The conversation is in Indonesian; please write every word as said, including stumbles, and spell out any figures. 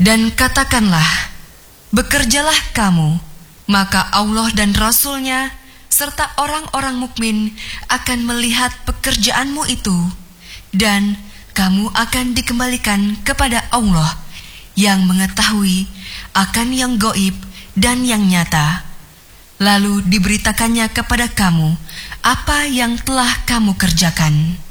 Dan katakanlah, bekerjalah kamu, maka Allah dan Rasul-Nya serta orang-orang mukmin akan melihat pekerjaanmu itu, dan kamu akan dikembalikan kepada Allah yang mengetahui akan yang gaib dan yang nyata. Lalu diberitakannya kepada kamu apa yang telah kamu kerjakan.